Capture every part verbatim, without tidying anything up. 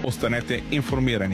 Останете информирани.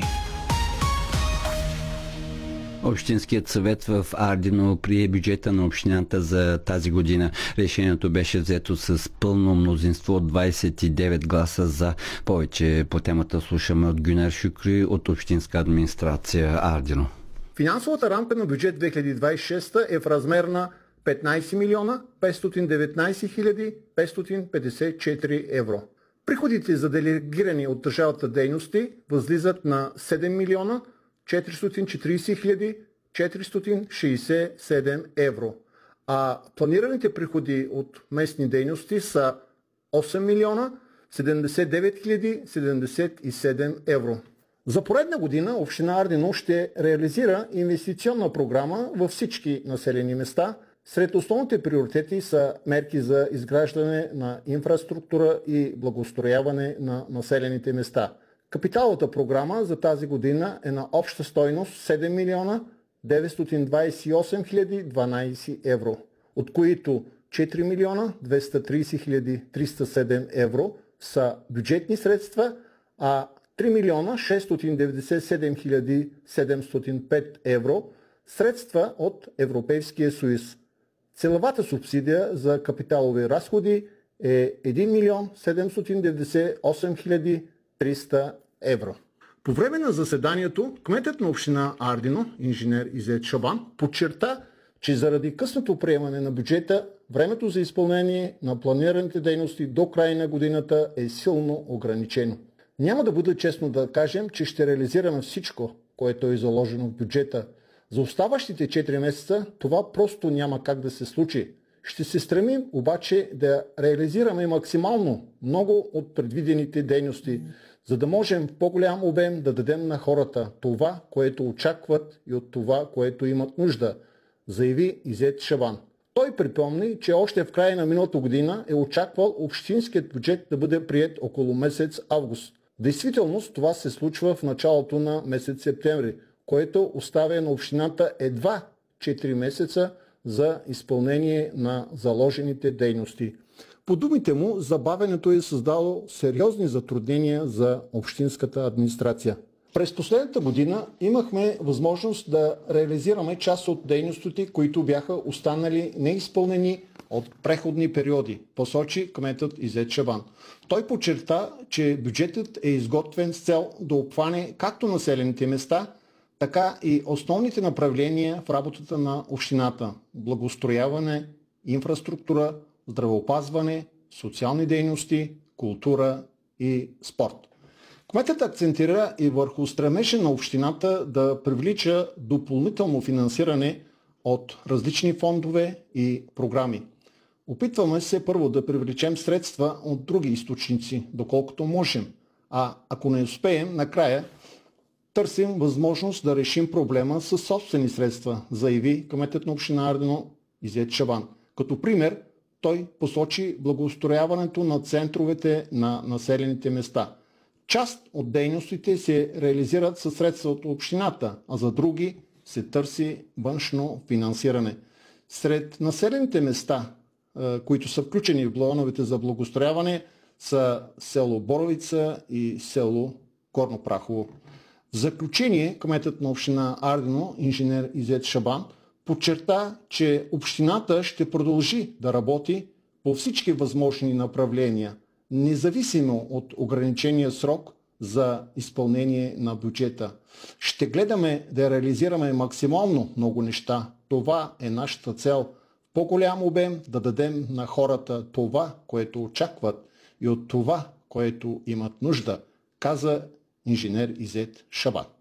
Общинският съвет в Ардино прие бюджета на общината за тази година. Решението беше взето с пълно мнозинство от двадесет и девет гласа за. Повече по темата слушаме от Гюнер Шукри от Общинска администрация Ардино. Финансовата рамка на бюджет две хиляди двадесет и шеста е в размер на петнадесет милиона петстотин и деветнадесет хиляди петстотин петдесет и четири евро. Приходите за делегирани от държавата дейности възлизат на седем милиона четиристотин и четиридесет хиляди четиристотин шестдесет и седем евро, а планираните приходи от местни дейности са осем милиона седемдесет и девет хиляди седемдесет и седем евро. За поредна година община Ардино ще реализира инвестиционна програма във всички населени места. Сред основните приоритети са мерки за изграждане на инфраструктура и благоустрояване на населените места. Капиталовата програма за тази година е на обща стойност седем милиона деветстотин двадесет и осем хиляди дванадесет евро, от които четири милиона двеста тридесет хиляди триста и седем евро са бюджетни средства, а три милиона шестстотин деветдесет и седем хиляди седемстотин и пет евро средства от Европейския съюз. Целевата субсидия за капиталови разходи е един милион седемстотин деветдесет и осем хиляди триста евро. По време на заседанието кметът на община Ардино, инженер Изет Шабан, подчерта, че заради късното приемане на бюджета, времето за изпълнение на планираните дейности до края на годината е силно ограничено. Няма да бъде честно да кажем, че ще реализираме всичко, което е заложено в бюджета. За оставащите четири месеца това просто няма как да се случи. Ще се стремим обаче да реализираме максимално много от предвидените дейности, за да можем в по-голям обем да дадем на хората това, което очакват и от това, което имат нужда, заяви Изет Шабан. Той припомни, че още в края на миналата година е очаквал общинският бюджет да бъде приет около месец август. В действителност това се случва в началото на месец септември, което оставя на общината едва четири месеца за изпълнение на заложените дейности. По думите му, забавянето е създало сериозни затруднения за общинската администрация. През последната година имахме възможност да реализираме част от дейностите, които бяха останали неизпълнени от преходни периоди, посочи кметът Изет Шабан. Той подчерта, че бюджетът е изготвен с цел да обхване както населените места, така и основните направления в работата на общината – благоустрояване, инфраструктура, здравеопазване, социални дейности, култура и спорт. Кметът акцентира и върху стремежа на общината да привлича допълнително финансиране от различни фондове и програми. Опитваме се първо да привлечем средства от други източници, доколкото можем, а ако не успеем, накрая търсим възможност да решим проблема с собствени средства, заяви кметът на община Ардино Изет Шабан. Като пример, той посочи благоустрояването на центровете на населените места. Част от дейностите се реализират със средства от общината, а за други се търси външно финансиране. Сред населените места, които са включени в плановете за благоустрояване, са село Боровица и село Горно Прахово. В заключение, кметът на община Ардино, инженер Изет Шабан, подчерта, че общината ще продължи да работи по всички възможни направления, независимо от ограничения срок за изпълнение на бюджета. Ще гледаме да реализираме максимално много неща. Това е нашата цел. В по-голям обем да дадем на хората това, което очакват и от това, което имат нужда, каза инженер Изет Шабан.